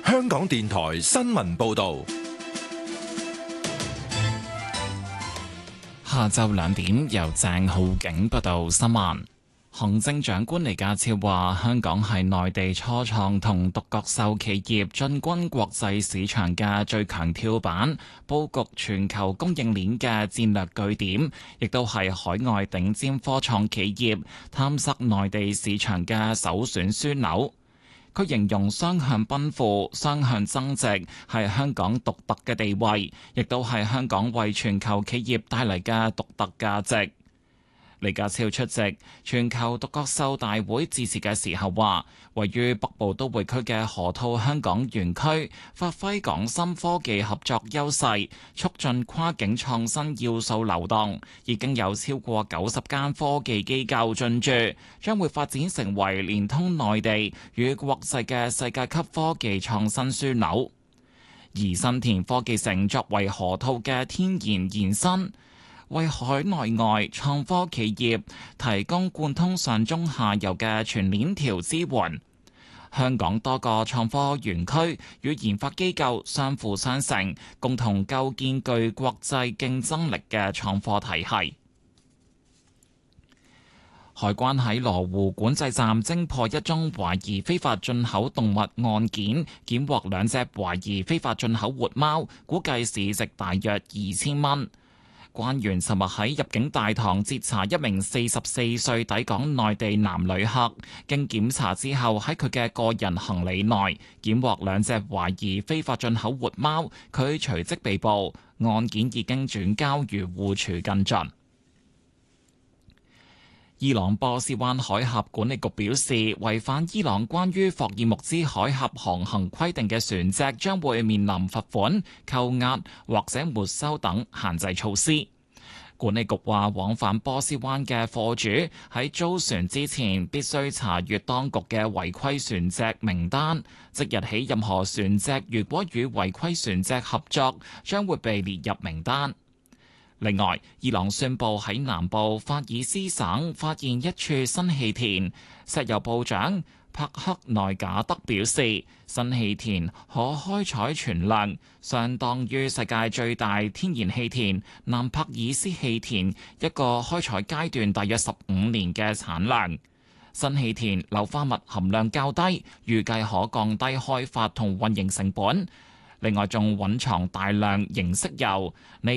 香港電台新聞報道。 下晝2點，由鄭浩景報道新聞。行政長官李家超話：香港係內地初創同獨角獸企業進軍國際市場嘅最強跳板，佈局全球供應鏈嘅戰略據點，亦都係海外頂尖科創企業探索內地市場嘅首選樞紐。佢形容雙向奔赴、雙向增值係香港獨特嘅地位，亦都係香港為全球企業帶嚟嘅獨特價值。李家超出席全球獨角獸大會致辭嘅時候話，位於北部都會區嘅河套香港園區，發揮港深科技合作優勢，促進跨境創新要素流動，已經有超過90間科技機構進駐，將會發展成為連通內地與國際嘅世界級科技創新樞紐。而新田科技城作為河套嘅天然延伸，為海內外創科企業提供貫通上中下游嘅全鏈條支援。香港多個創科園區與研發機構相輔相成，共同構建具國際競爭力嘅創科體系。海關喺羅湖管制站偵破一宗懷疑非法進口動物案件，檢獲2隻懷疑非法進口活貓，估計市值大約2000蚊。關員尋日喺入境大堂截查一名44歲抵港內地男旅客，經檢查之後喺佢嘅個人行李內檢獲2隻懷疑非法進口活貓，佢隨即被捕，案件已經轉交漁護署跟進。伊朗波斯灣海峽管理局表示，違反伊朗關於霍爾木茲海峽航行規定嘅船隻將會面臨罰款、扣押或者沒收等限制措施。管理局話，往返波斯灣嘅貨主喺租船之前必須查閱當局嘅違規船隻名單，即日起任何船隻如果與違規船隻合作，將會被列入名單。另外，伊朗宣布喺南部法爾斯省發現一處新氣田。石油部長帕克內賈德表示，新氣田可開採存量相當於世界最大天然氣田南帕爾斯氣田一個開採階段大約15年嘅產量。新氣田硫化物含量較低，預計可降低開發同運營成本。另外，仲蘊藏大量凝色油，